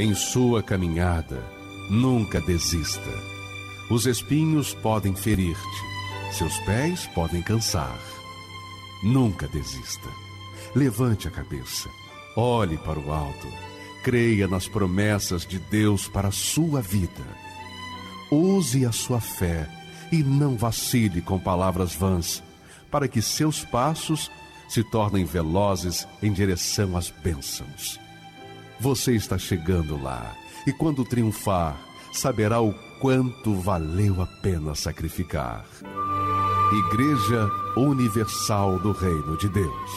Em sua caminhada, nunca desista. Os espinhos podem ferir-te, seus pés podem cansar. Nunca desista. Levante a cabeça, olhe para o alto, creia nas promessas de Deus para a sua vida. Use a sua fé e não vacile com palavras vãs, para que seus passos se tornem velozes em direção às bênçãos. Você está chegando lá, e quando triunfar, saberá o quanto valeu a pena sacrificar. Igreja Universal do Reino de Deus.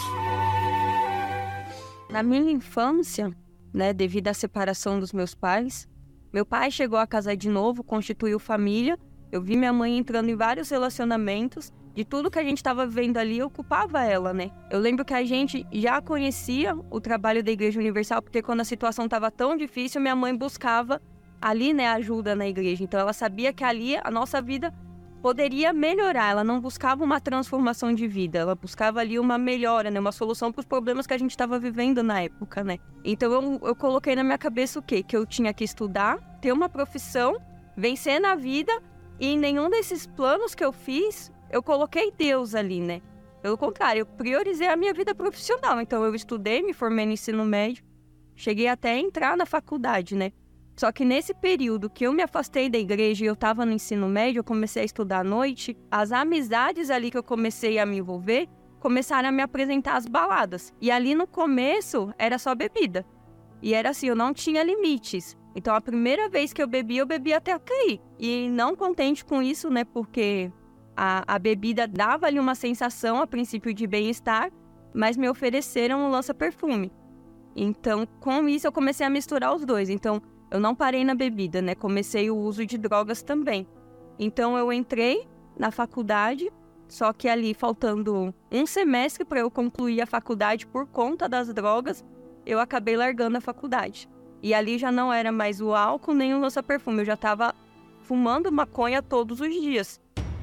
Na minha infância, devido à separação dos meus pais, meu pai chegou a casar de novo, constituiu família. Eu vi minha mãe entrando em vários relacionamentos. De tudo que a gente estava vivendo ali, eu culpava ela, Eu lembro que a gente já conhecia o trabalho da Igreja Universal, porque quando a situação estava tão difícil, minha mãe buscava ali, ajuda na igreja. Então ela sabia que ali a nossa vida poderia melhorar. Ela não buscava uma transformação de vida, ela buscava ali uma melhora, uma solução para os problemas que a gente estava vivendo na época, Então eu coloquei na minha cabeça o quê? Que eu tinha que estudar, ter uma profissão, vencer na vida, e em nenhum desses planos que eu fiz, eu coloquei Deus ali, Pelo contrário, eu priorizei a minha vida profissional. Então eu estudei, me formei no ensino médio, cheguei até a entrar na faculdade, Só que nesse período que eu me afastei da igreja e eu estava no ensino médio, eu comecei a estudar à noite, as amizades ali que eu comecei a me envolver, começaram a me apresentar as baladas. E ali no começo, era só bebida. E era assim, eu não tinha limites. Então a primeira vez que eu bebi até cair. E não contente com isso, porque a bebida dava ali uma sensação, a princípio, de bem-estar, mas me ofereceram um lança-perfume. Então, com isso, eu comecei a misturar os dois. Então, eu não parei na bebida, Comecei o uso de drogas também. Então, eu entrei na faculdade, só que ali, faltando um semestre para eu concluir a faculdade por conta das drogas, eu acabei largando a faculdade. E ali já não era mais o álcool nem o lança-perfume, eu já estava fumando maconha todos os dias.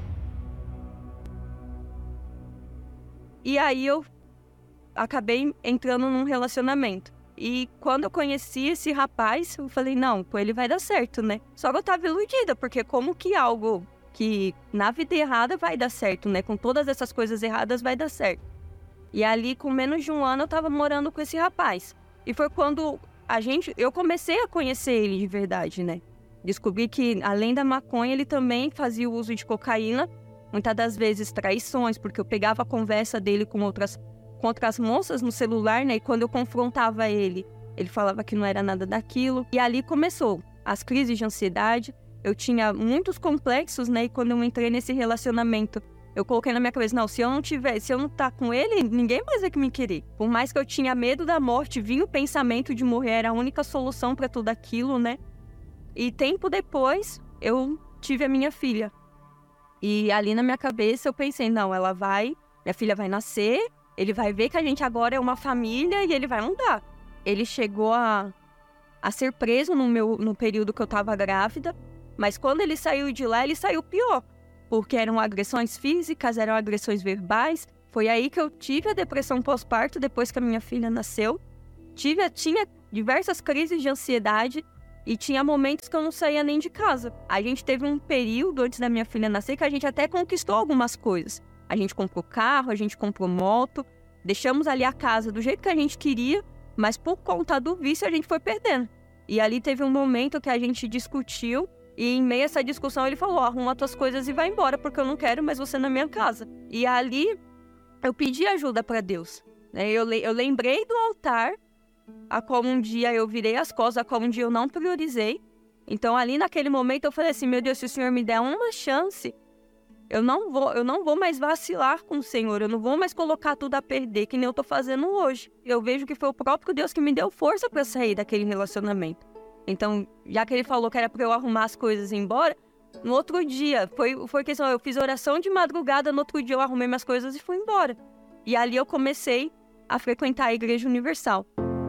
E aí eu acabei entrando num relacionamento. E quando eu conheci esse rapaz, eu falei, não, com ele vai dar certo, Só que eu tava iludida, porque como que algo que na vida errada vai dar certo, Com todas essas coisas erradas vai dar certo. E ali, com menos de um ano, eu tava morando com esse rapaz. E foi quando eu comecei a conhecer ele de verdade, Descobri que, além da maconha, ele também fazia o uso de cocaína. Muitas das vezes traições, porque eu pegava a conversa dele com outras moças no celular, E quando eu confrontava ele, ele falava que não era nada daquilo. E ali começou as crises de ansiedade. Eu tinha muitos complexos, E quando eu entrei nesse relacionamento, eu coloquei na minha cabeça, não, se eu não tá com ele, ninguém mais vai me querer. Por mais que eu tinha medo da morte, vinha o pensamento de morrer, era a única solução para tudo aquilo, E tempo depois, eu tive a minha filha. E ali na minha cabeça eu pensei, não, minha filha vai nascer, ele vai ver que a gente agora é uma família e ele vai andar. Ele chegou a ser preso no período que eu estava grávida, mas quando ele saiu de lá, ele saiu pior, porque eram agressões físicas, eram agressões verbais. Foi aí que eu tive a depressão pós-parto, depois que a minha filha nasceu. Tinha diversas crises de ansiedade e tinha momentos que eu não saía nem de casa. A gente teve um período antes da minha filha nascer que a gente até conquistou algumas coisas. A gente comprou carro, a gente comprou moto, deixamos ali a casa do jeito que a gente queria, mas por conta do vício a gente foi perdendo. E ali teve um momento que a gente discutiu e em meio a essa discussão ele falou, arruma tuas coisas e vai embora porque eu não quero mais você na minha casa. E ali eu pedi ajuda para Deus. Eu lembrei do altar a qual um dia eu virei as costas, a qual um dia eu não priorizei. Então ali naquele momento eu falei assim, meu Deus, se o Senhor me der uma chance, eu não vou mais vacilar com o Senhor, eu não vou mais colocar tudo a perder, que nem eu tô fazendo hoje. Eu vejo que foi o próprio Deus que me deu força para sair daquele relacionamento. Então, já que ele falou que era para eu arrumar as coisas e ir embora, no outro dia, foi questão, eu fiz oração de madrugada, no outro dia eu arrumei minhas coisas e fui embora. E ali eu comecei a frequentar a Igreja Universal.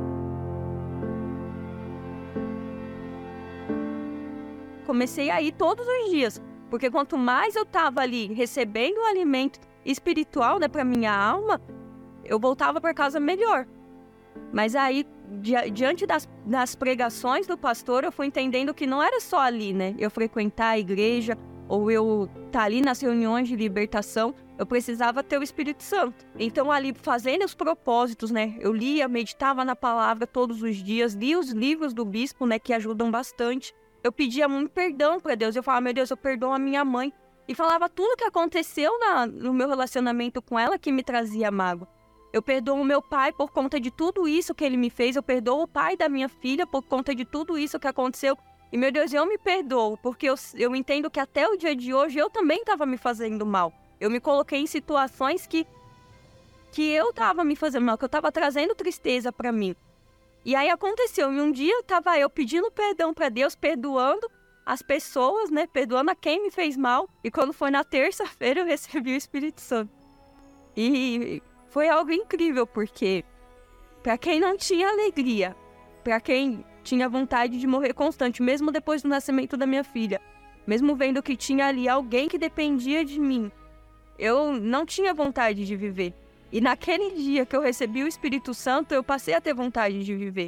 Comecei a ir todos os dias, porque quanto mais eu estava ali recebendo o alimento espiritual, para minha alma, eu voltava para casa melhor. Mas aí, diante das pregações do pastor, eu fui entendendo que não era só ali, né? Eu frequentar a igreja ou eu estar ali nas reuniões de libertação, eu precisava ter o Espírito Santo. Então, ali, fazendo os propósitos, né? Eu lia, meditava na palavra todos os dias, lia os livros do bispo, né? Que ajudam bastante. Eu pedia muito perdão para Deus. Eu falava, meu Deus, eu perdoo a minha mãe. E falava tudo que aconteceu no meu relacionamento com ela que me trazia mágoa. Eu perdoo o meu pai por conta de tudo isso que ele me fez. Eu perdoo o pai da minha filha por conta de tudo isso que aconteceu. E, meu Deus, eu me perdoo, porque eu entendo que até o dia de hoje eu também estava me fazendo mal. Eu me coloquei em situações que eu estava me fazendo mal, que eu estava trazendo tristeza para mim. E aí aconteceu, e um dia estava eu pedindo perdão para Deus, perdoando as pessoas, né? Perdoando a quem me fez mal. E quando foi na terça-feira eu recebi o Espírito Santo. E foi algo incrível, porque para quem não tinha alegria, para quem tinha vontade de morrer constante, mesmo depois do nascimento da minha filha, mesmo vendo que tinha ali alguém que dependia de mim, eu não tinha vontade de viver. E naquele dia que eu recebi o Espírito Santo, eu passei a ter vontade de viver.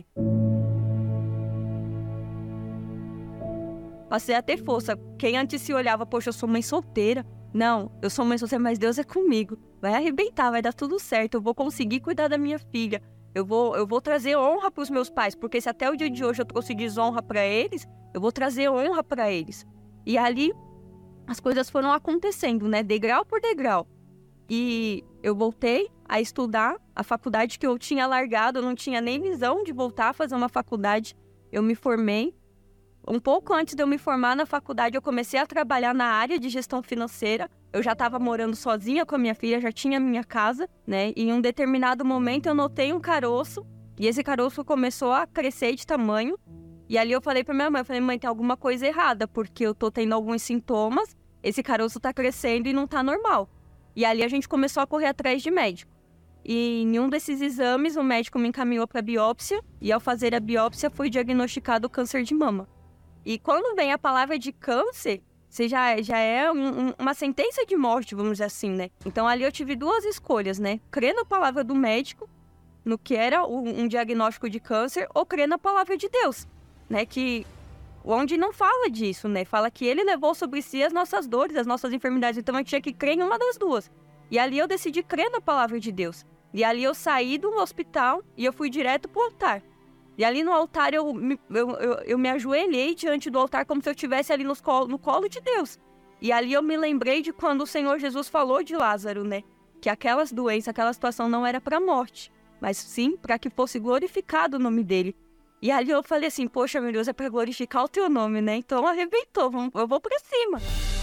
Passei a ter força. Quem antes se olhava, poxa, eu sou mãe solteira. Não, eu sou mãe solteira, mas Deus é comigo. Vai arrebentar, vai dar tudo certo. Eu vou conseguir cuidar da minha filha. Eu vou trazer honra para os meus pais, porque se até o dia de hoje eu trouxe desonra para eles, eu vou trazer honra para eles. E ali as coisas foram acontecendo, né? Degrau por degrau. E eu voltei a estudar a faculdade que eu tinha largado, eu não tinha nem visão de voltar a fazer uma faculdade. Eu me formei. Um pouco antes de eu me formar na faculdade, eu comecei a trabalhar na área de gestão financeira. Eu já estava morando sozinha com a minha filha, já tinha minha casa, né? E em um determinado momento eu notei um caroço, e esse caroço começou a crescer de tamanho. E ali eu falei para minha mãe, mãe, tem alguma coisa errada, porque eu tô tendo alguns sintomas, esse caroço tá crescendo e não tá normal. E ali a gente começou a correr atrás de médico. E em um desses exames, o médico me encaminhou para biópsia, e ao fazer a biópsia foi diagnosticado câncer de mama. E quando vem a palavra de câncer, você já é uma sentença de morte, vamos dizer assim, né? Então ali eu tive duas escolhas, né? Crer na palavra do médico, no que era um diagnóstico de câncer, ou crer na palavra de Deus, né? Que onde não fala disso, né? Fala que ele levou sobre si as nossas dores, as nossas enfermidades. Então eu tinha que crer em uma das duas. E ali eu decidi crer na palavra de Deus. E ali eu saí do hospital e eu fui direto pro altar. E ali no altar eu me ajoelhei diante do altar como se eu estivesse ali no colo de Deus. E ali eu me lembrei de quando o Senhor Jesus falou de Lázaro, né? Que aquelas doenças, aquela situação não era para a morte, mas sim para que fosse glorificado o nome dele. E ali eu falei assim, poxa, meu Deus, é para glorificar o teu nome, né? Então arrebentou, eu vou para cima.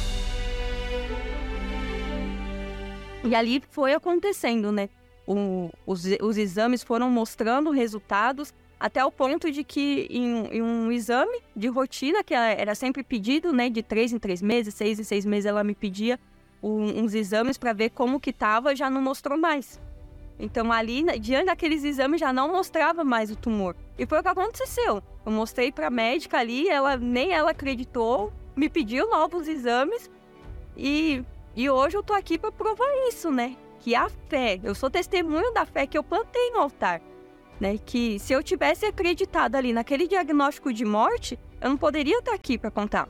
E ali foi acontecendo, né? Os exames foram mostrando resultados, até o ponto de que em um exame de rotina, que era sempre pedido, né, de 3 em 3 meses, 6 em 6 meses, ela me pedia uns exames para ver como que estava, já não mostrou mais. Então ali, diante daqueles exames, já não mostrava mais o tumor. E foi o que aconteceu. Eu mostrei para a médica ali, nem ela acreditou, me pediu novos exames e hoje eu tô aqui para provar isso, né? Que a fé, eu sou testemunho da fé que eu plantei no altar. Né, que se eu tivesse acreditado ali naquele diagnóstico de morte, eu não poderia estar aqui para contar.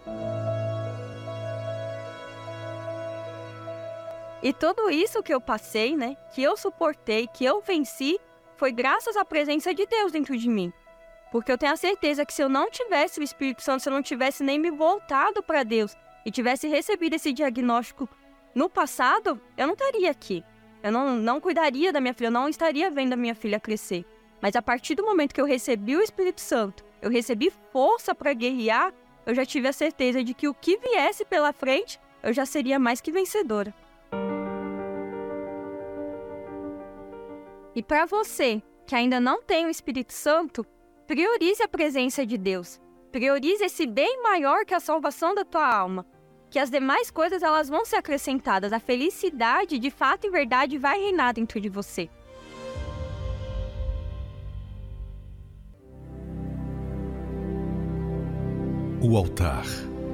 E tudo isso que eu passei, né, que eu suportei, que eu venci, foi graças à presença de Deus dentro de mim. Porque eu tenho a certeza que se eu não tivesse o Espírito Santo, se eu não tivesse nem me voltado para Deus e tivesse recebido esse diagnóstico no passado, eu não estaria aqui. Eu não cuidaria da minha filha, eu não estaria vendo a minha filha crescer. Mas a partir do momento que eu recebi o Espírito Santo, eu recebi força para guerrear, eu já tive a certeza de que o que viesse pela frente, eu já seria mais que vencedora. E para você que ainda não tem o Espírito Santo, priorize a presença de Deus. Priorize esse bem maior que a salvação da tua alma. Que as demais coisas elas vão ser acrescentadas. A felicidade, de fato e verdade, vai reinar dentro de você. O altar.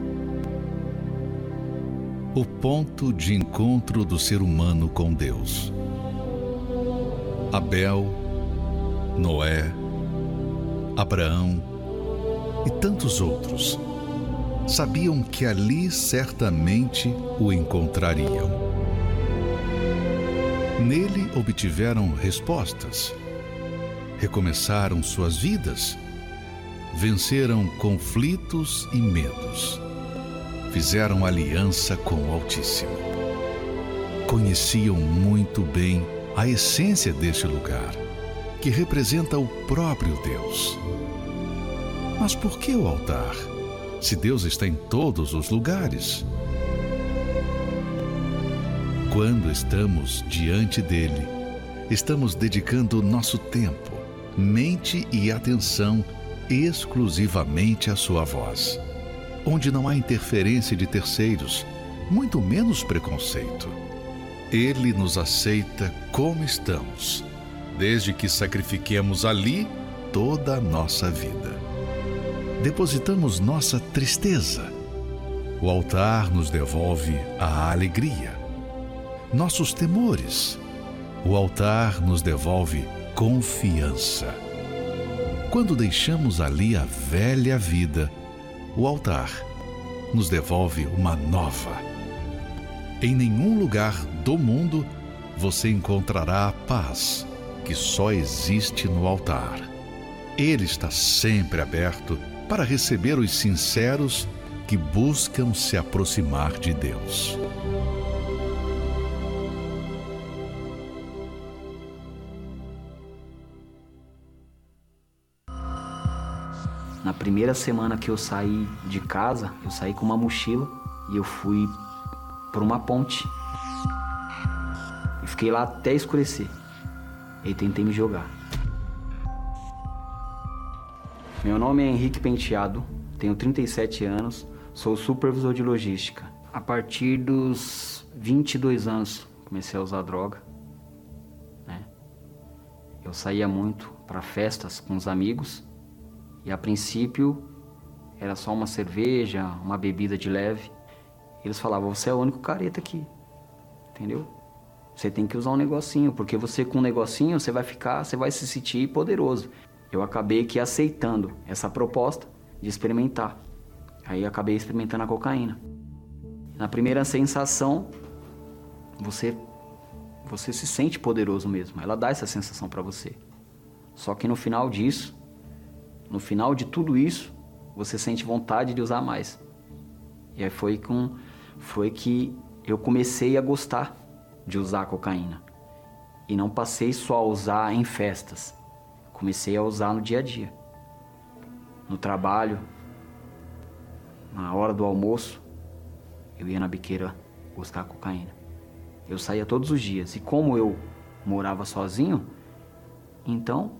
O ponto de encontro do ser humano com Deus. Abel, Noé, Abraão e tantos outros sabiam que ali certamente o encontrariam. Nele obtiveram respostas, recomeçaram suas vidas, venceram conflitos e medos, fizeram aliança com o Altíssimo. Conheciam muito bem a essência deste lugar, que representa o próprio Deus. Mas por que o altar, se Deus está em todos os lugares? Quando estamos diante dele, estamos dedicando nosso tempo, mente e atenção exclusivamente à sua voz, onde não há interferência de terceiros, muito menos preconceito. Ele nos aceita como estamos, desde que sacrifiquemos ali toda a nossa vida. Depositamos nossa tristeza. O altar nos devolve a alegria. Nossos temores. O altar nos devolve confiança. Quando deixamos ali a velha vida, o altar nos devolve uma nova. Em nenhum lugar do mundo você encontrará a paz que só existe no altar. Ele está sempre aberto para receber os sinceros que buscam se aproximar de Deus. Na primeira semana que eu saí de casa, eu saí com uma mochila e eu fui por uma ponte. E fiquei lá até escurecer. E tentei me jogar. Meu nome é Henrique Penteado, tenho 37 anos, sou supervisor de logística. A partir dos 22 anos comecei a usar droga, né? Eu saía muito para festas com os amigos. E a princípio era só uma cerveja, uma bebida de leve. Eles falavam, você é o único careta aqui, entendeu? Você tem que usar um negocinho, porque você com um negocinho você vai se sentir poderoso. Eu acabei que aceitando essa proposta de experimentar. Aí acabei experimentando a cocaína. Na primeira sensação, você se sente poderoso mesmo. Ela dá essa sensação para você. Só que no final disso, no final de tudo isso, você sente vontade de usar mais. E aí foi que eu comecei a gostar de usar a cocaína. E não passei só a usar em festas. Comecei a usar no dia a dia. No trabalho, na hora do almoço, eu ia na biqueira buscar cocaína. Eu saía todos os dias. E como eu morava sozinho, então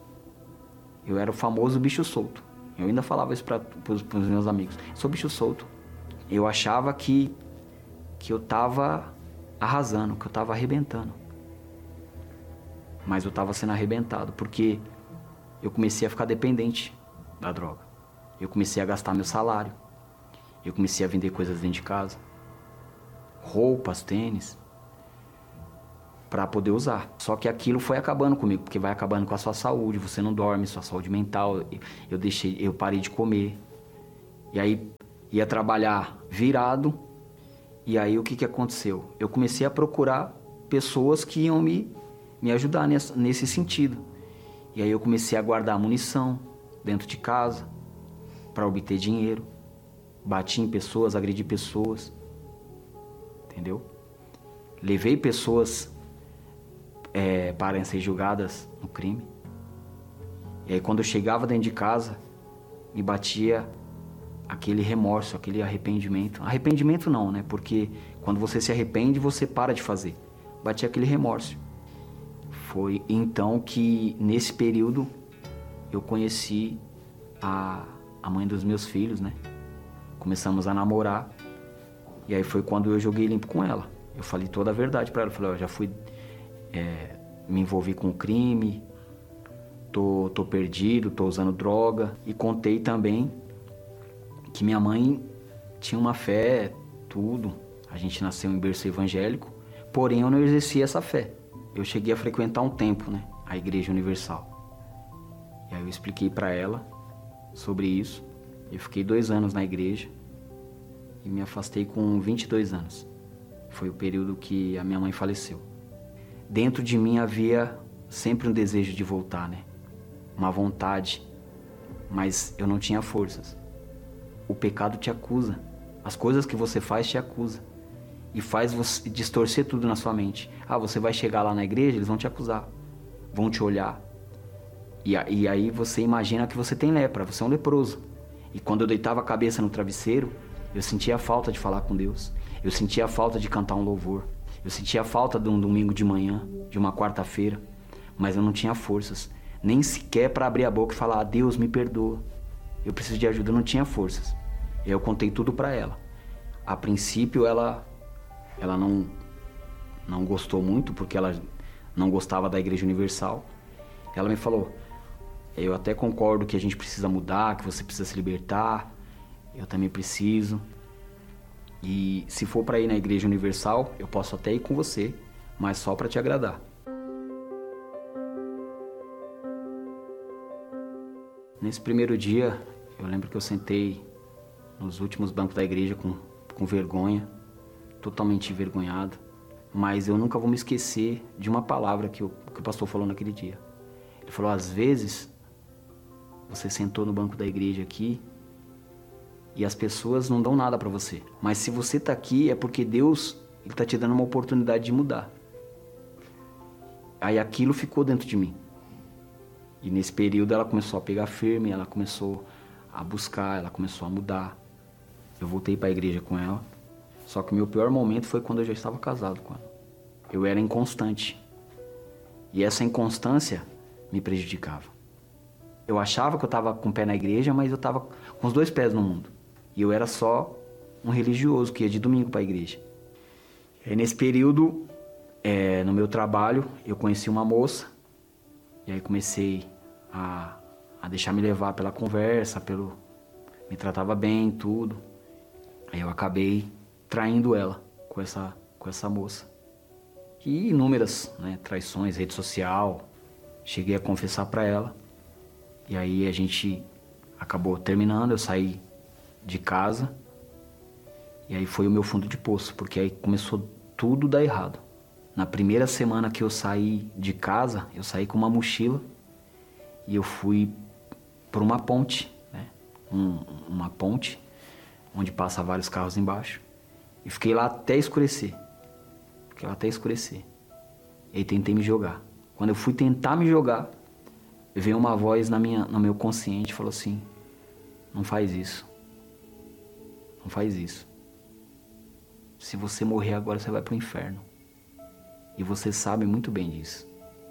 eu era o famoso bicho solto. Eu ainda falava isso para os meus amigos. Sou bicho solto. Eu achava que eu tava arrasando, que eu tava arrebentando. Mas eu tava sendo arrebentado, porque eu comecei a ficar dependente da droga. Eu comecei a gastar meu salário. Eu comecei a vender coisas dentro de casa. Roupas, tênis, para poder usar. Só que aquilo foi acabando comigo, porque vai acabando com a sua saúde, você não dorme, sua saúde mental. Eu parei de comer. E aí ia trabalhar virado. E aí o que aconteceu? Eu comecei a procurar pessoas que iam me ajudar nesse sentido. E aí eu comecei a guardar munição dentro de casa para obter dinheiro. Bati em pessoas, agredi pessoas. Entendeu? Levei pessoas para ser julgadas no crime. E aí quando eu chegava dentro de casa, me batia aquele remorso, aquele arrependimento. Arrependimento não, né? Porque quando você se arrepende, você para de fazer. Batia aquele remorso. Foi então que, nesse período, eu conheci a mãe dos meus filhos, né? Começamos a namorar. E aí foi quando eu joguei limpo com ela. Eu falei toda a verdade pra ela. Eu falei, já fui... me envolvi com crime, tô perdido, tô usando droga. E contei também que minha mãe tinha uma fé, tudo. A gente nasceu em berço evangélico, porém eu não exercia essa fé. Eu cheguei a frequentar um tempo, né, a Igreja Universal. E aí eu expliquei para ela sobre isso. Eu fiquei 2 anos na igreja e me afastei com 22 anos. Foi o período que a minha mãe faleceu. Dentro de mim havia sempre um desejo de voltar, né? Uma vontade, mas eu não tinha forças. O pecado te acusa. As coisas que você faz te acusa. E faz você distorcer tudo na sua mente. Você vai chegar lá na igreja, eles vão te acusar. Vão te olhar. E aí você imagina que você tem lepra, você é um leproso. E quando eu deitava a cabeça no travesseiro, eu sentia a falta de falar com Deus. Eu sentia a falta de cantar um louvor. Eu sentia a falta de um domingo de manhã, de uma quarta-feira. Mas eu não tinha forças. Nem sequer para abrir a boca e falar, Deus, me perdoa. Eu preciso de ajuda, eu não tinha forças. E aí eu contei tudo para ela. A princípio ela não gostou muito, porque ela não gostava da Igreja Universal. Ela me falou, eu até concordo que a gente precisa mudar, que você precisa se libertar. Eu também preciso. E se for para ir na Igreja Universal, eu posso até ir com você, mas só para te agradar. Nesse primeiro dia, eu lembro que eu sentei nos últimos bancos da igreja com vergonha, totalmente envergonhado. Mas eu nunca vou me esquecer de uma palavra que o pastor falou naquele dia. Ele falou, às vezes, você sentou no banco da igreja aqui e as pessoas não dão nada para você. Mas se você está aqui é porque Deus está te dando uma oportunidade de mudar. Aí aquilo ficou dentro de mim. E nesse período ela começou a pegar firme, ela começou a buscar, ela começou a mudar. Eu voltei para a igreja com ela. Só que o meu pior momento foi quando eu já estava casado com ela. Eu era inconstante. E essa inconstância me prejudicava. Eu achava que eu estava com o pé na igreja, mas eu estava com os 2 pés no mundo. E eu era só um religioso que ia de domingo para a igreja. E nesse período, no meu trabalho, eu conheci uma moça. E aí comecei a deixar me levar pela conversa, me tratava bem, tudo. Aí eu acabei traindo ela com essa moça. E inúmeras, né, traições, rede social. Cheguei a confessar para ela. E aí a gente acabou terminando, eu saí de casa. E aí foi o meu fundo de poço, porque aí começou tudo a dar errado. Na primeira semana que eu saí de casa, eu saí com uma mochila e eu fui por uma ponte, né? Uma ponte onde passa vários carros embaixo. E fiquei lá até escurecer. E aí tentei me jogar. Quando eu fui tentar me jogar, veio uma voz no meu consciente e falou assim, não faz isso. Não faz isso. Se você morrer agora, você vai pro inferno. E você sabe muito bem disso.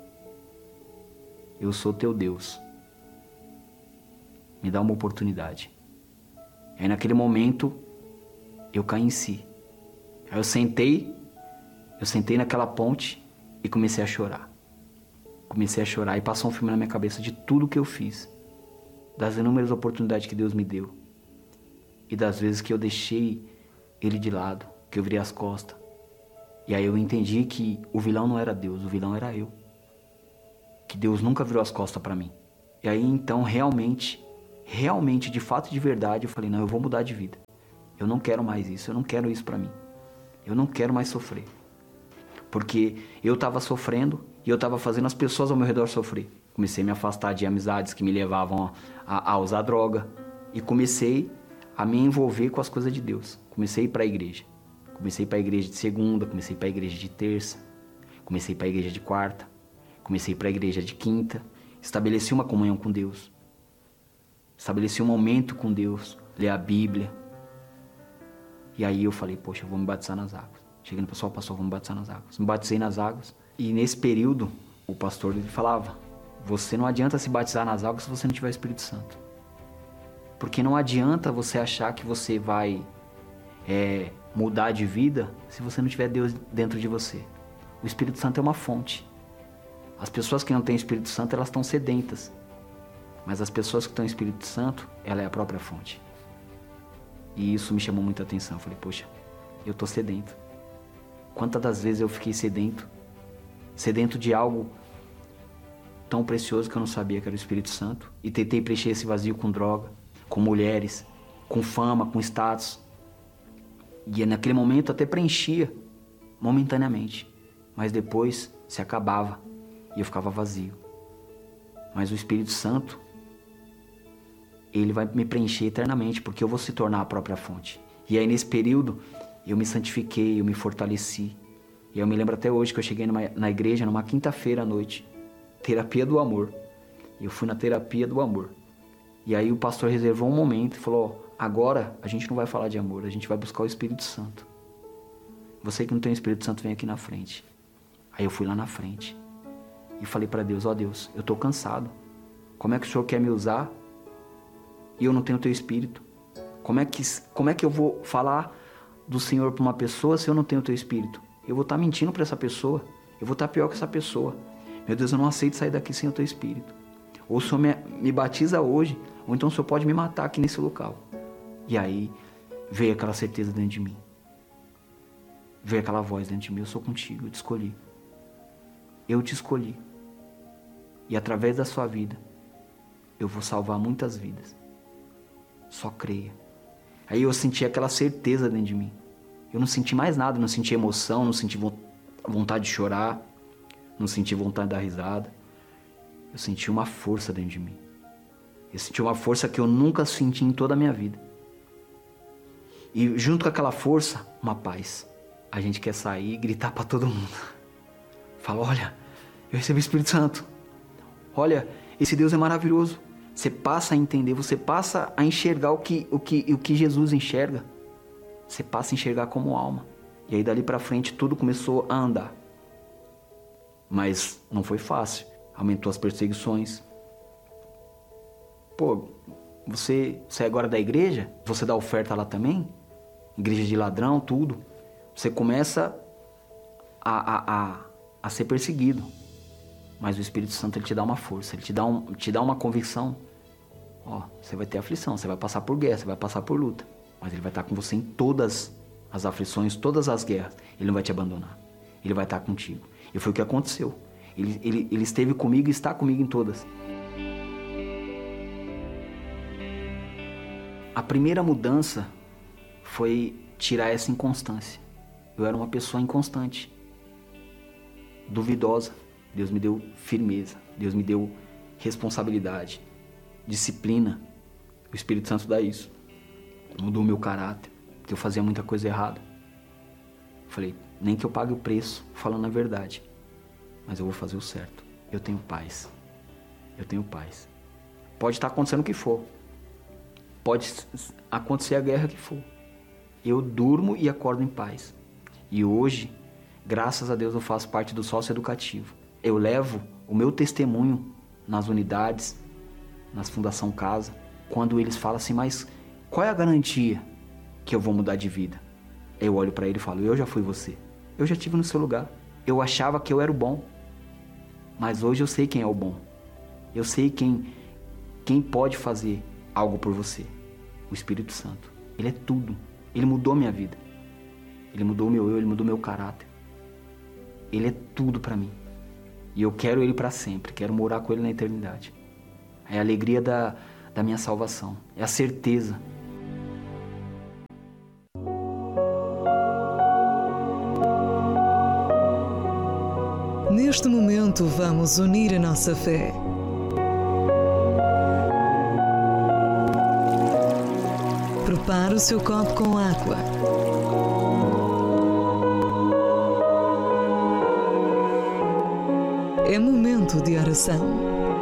Eu sou teu Deus. Me dá uma oportunidade. Aí naquele momento, eu caí em si. Aí eu sentei naquela ponte e comecei a chorar. Comecei a chorar e passou um filme na minha cabeça de tudo que eu fiz. Das inúmeras oportunidades que Deus me deu. E das vezes que eu deixei Ele de lado, que eu virei as costas. E aí eu entendi que o vilão não era Deus, o vilão era eu. Que Deus nunca virou as costas para mim. E aí então realmente, de fato e de verdade, eu falei, não, eu vou mudar de vida. Eu não quero mais isso, eu não quero isso para mim. Eu não quero mais sofrer. Porque eu estava sofrendo e eu estava fazendo as pessoas ao meu redor sofrer. Comecei a me afastar de amizades que me levavam a usar droga. E comecei a me envolver com as coisas de Deus. Comecei a ir para a igreja. Comecei a ir para a igreja de segunda, comecei a ir para a igreja de terça, comecei a ir para a igreja de quarta, comecei a ir para a igreja de quinta. Estabeleci uma comunhão com Deus. Estabeleci um momento com Deus, ler a Bíblia. E aí eu falei, poxa, eu vou me batizar nas águas. Cheguei no pessoal, pastor, vou me batizar nas águas. Me batizei nas águas. E nesse período, o pastor ele falava, você não adianta se batizar nas águas se você não tiver o Espírito Santo. Porque não adianta você achar que você vai mudar de vida se você não tiver Deus dentro de você. O Espírito Santo é uma fonte. As pessoas que não têm Espírito Santo, elas estão sedentas. Mas as pessoas que têm Espírito Santo, ela é a própria fonte. E isso me chamou muita atenção. Eu falei, poxa, eu estou sedento. Quantas das vezes eu fiquei sedento? Sedento de algo tão precioso que eu não sabia que era o Espírito Santo. E tentei preencher esse vazio com droga, com mulheres, com fama, com status. E naquele momento até preenchia, momentaneamente. Mas depois se acabava e eu ficava vazio. Mas o Espírito Santo, ele vai me preencher eternamente, porque eu vou se tornar a própria fonte. E aí nesse período eu me santifiquei, eu me fortaleci. E eu me lembro até hoje que eu cheguei na igreja numa quinta-feira à noite. Terapia do amor. E eu fui na terapia do amor. E aí o pastor reservou um momento e falou, agora a gente não vai falar de amor, a gente vai buscar o Espírito Santo. Você que não tem o Espírito Santo, vem aqui na frente. Aí eu fui lá na frente. E falei para Deus, ó Deus, eu tô cansado. Como é que o Senhor quer me usar e eu não tenho o teu Espírito? Como é que eu vou falar do Senhor para uma pessoa se eu não tenho o teu Espírito? Eu vou estar mentindo para essa pessoa. Eu vou estar pior que essa pessoa. Meu Deus, eu não aceito sair daqui sem o teu Espírito. Ou o Senhor me batiza hoje, ou então o Senhor pode me matar aqui nesse local. E aí veio aquela certeza dentro de mim. Veio aquela voz dentro de mim, eu sou contigo, eu te escolhi. Eu te escolhi. E através da sua vida, eu vou salvar muitas vidas. Só creia. Aí eu senti aquela certeza dentro de mim. Eu não senti mais nada, não senti emoção, não senti vontade de chorar, não senti vontade de dar risada. Eu senti uma força dentro de mim. Eu senti uma força que eu nunca senti em toda a minha vida. E junto com aquela força, uma paz. A gente quer sair e gritar para todo mundo. Fala, olha, eu recebi o Espírito Santo. Olha, esse Deus é maravilhoso. Você passa a entender, você passa a enxergar o que Jesus enxerga. Você passa a enxergar como alma. E aí dali para frente tudo começou a andar. Mas não foi fácil. Aumentou as perseguições. Pô, você é agora da igreja? Você dá oferta lá também? Igreja de ladrão, tudo. Você começa a ser perseguido. Mas o Espírito Santo, ele te dá uma força, ele te dá uma convicção. Ó, você vai ter aflição, você vai passar por guerra, você vai passar por luta. Mas ele vai estar com você em todas as aflições, todas as guerras. Ele não vai te abandonar. Ele vai estar contigo. E foi o que aconteceu. Ele esteve comigo e está comigo em todas. A primeira mudança foi tirar essa inconstância. Eu era uma pessoa inconstante, duvidosa. Deus me deu firmeza, Deus me deu responsabilidade, disciplina. O Espírito Santo dá isso. Mudou o meu caráter, porque eu fazia muita coisa errada. Falei, nem que eu pague o preço, falando a verdade, mas eu vou fazer o certo. Eu tenho paz. Eu tenho paz. Pode estar acontecendo o que for. Pode acontecer a guerra que for. Eu durmo e acordo em paz. E hoje, graças a Deus, eu faço parte do sócio educativo. Eu levo o meu testemunho nas unidades, nas Fundação Casa, quando eles falam assim, mas qual é a garantia que eu vou mudar de vida? Eu olho para ele e falo, eu já fui você. Eu já estive no seu lugar. Eu achava que eu era o bom. Mas hoje eu sei quem é o bom. Eu sei quem pode fazer algo por você. O Espírito Santo. Ele é tudo. Ele mudou minha vida. Ele mudou o meu eu, ele mudou meu caráter. Ele é tudo para mim. E eu quero ele para sempre. Quero morar com ele na eternidade. É a alegria da minha salvação. É a certeza. Neste momento vamos unir a nossa fé. Prepare o seu copo com água. É momento de oração.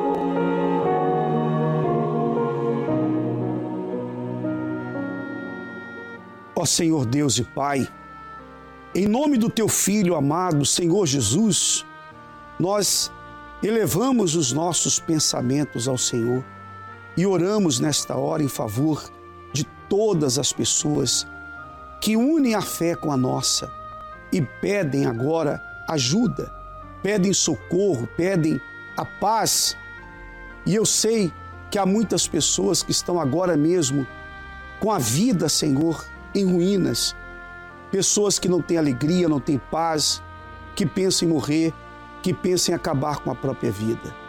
Ó Senhor Deus e Pai, em nome do Teu Filho amado, Senhor Jesus, nós elevamos os nossos pensamentos ao Senhor e oramos nesta hora em favor de todas as pessoas que unem a fé com a nossa e pedem agora ajuda, pedem socorro, pedem a paz. E eu sei que há muitas pessoas que estão agora mesmo com a vida, Senhor, em ruínas, pessoas que não têm alegria, não têm paz, que pensam em morrer, que pensam em acabar com a própria vida.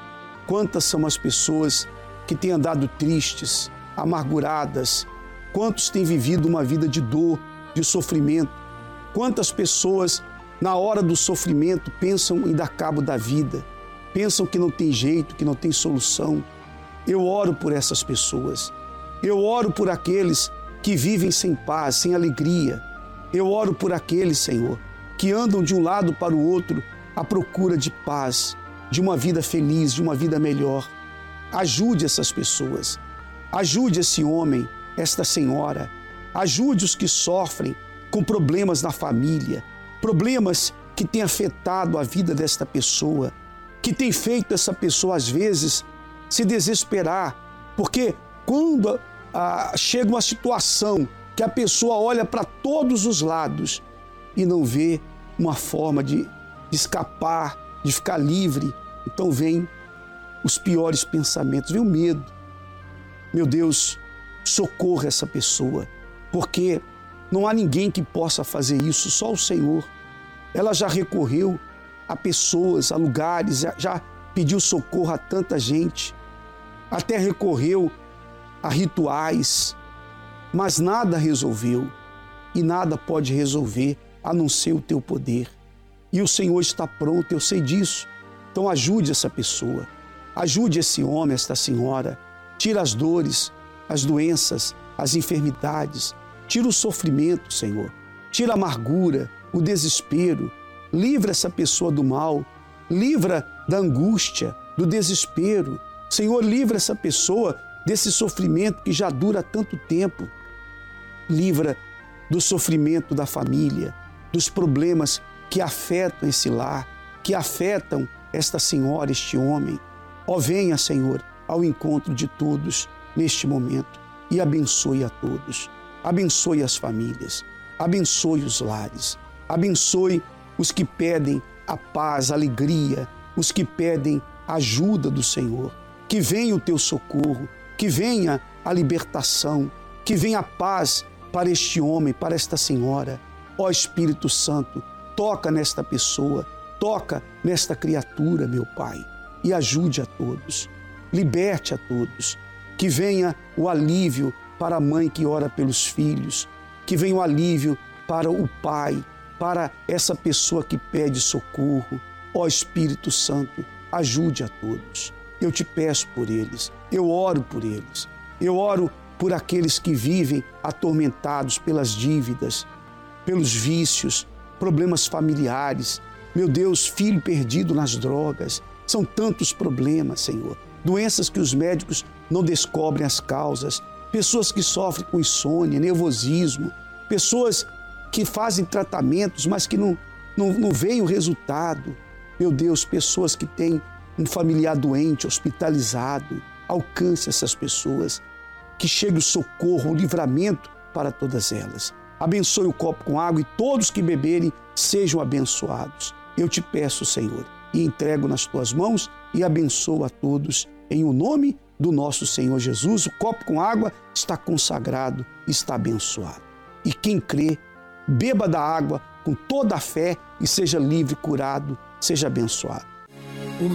Quantas são as pessoas que têm andado tristes, amarguradas? Quantos têm vivido uma vida de dor, de sofrimento? Quantas pessoas, na hora do sofrimento, pensam em dar cabo da vida? Pensam que não tem jeito, que não tem solução? Eu oro por essas pessoas. Eu oro por aqueles que vivem sem paz, sem alegria. Eu oro por aqueles, Senhor, que andam de um lado para o outro à procura de paz, de uma vida feliz, de uma vida melhor. Ajude essas pessoas. Ajude esse homem, esta senhora. Ajude os que sofrem com problemas na família, problemas que têm afetado a vida desta pessoa, que tem feito essa pessoa, às vezes, se desesperar, porque quando chega uma situação que a pessoa olha para todos os lados e não vê uma forma de escapar, de ficar livre, então vem os piores pensamentos, vem o medo. Meu Deus, socorra essa pessoa, porque não há ninguém que possa fazer isso, só o Senhor. Ela já recorreu a pessoas, a lugares, já pediu socorro a tanta gente, até recorreu a rituais, mas nada resolveu e nada pode resolver a não ser o teu poder. E o Senhor está pronto, eu sei disso. Então ajude essa pessoa, ajude esse homem, esta senhora. Tira as dores, as doenças, as enfermidades. Tira o sofrimento, Senhor. Tira a amargura, o desespero. Livra essa pessoa do mal. Livra da angústia, do desespero. Senhor, livra essa pessoa desse sofrimento que já dura tanto tempo. Livra do sofrimento da família, dos problemas que afetam esse lar, que afetam esta senhora, este homem. Ó, venha, Senhor, ao encontro de todos neste momento e abençoe a todos. Abençoe as famílias, abençoe os lares, abençoe os que pedem a paz, a alegria, os que pedem a ajuda do Senhor. Que venha o teu socorro, que venha a libertação, que venha a paz para este homem, para esta senhora. Ó Espírito Santo, toca nesta pessoa, toca nesta criatura, meu Pai, e ajude a todos, liberte a todos, que venha o alívio para a mãe que ora pelos filhos, que venha o alívio para o pai, para essa pessoa que pede socorro. Ó Espírito Santo, ajude a todos. Eu te peço por eles, eu oro por eles, eu oro por aqueles que vivem atormentados pelas dívidas, pelos vícios, problemas familiares. Meu Deus, filho perdido nas drogas. São tantos problemas, Senhor. Doenças que os médicos não descobrem as causas. Pessoas que sofrem com insônia, nervosismo. Pessoas que fazem tratamentos, mas que não veem o resultado. Meu Deus, pessoas que têm um familiar doente, hospitalizado. Alcance essas pessoas. Que chegue o socorro, o livramento para todas elas. Abençoe o copo com água e todos que beberem sejam abençoados. Eu te peço, Senhor, e entrego nas tuas mãos e abençoo a todos em o nome do nosso Senhor Jesus. O copo com água está consagrado, está abençoado. E quem crê, beba da água com toda a fé e seja livre, curado, seja abençoado.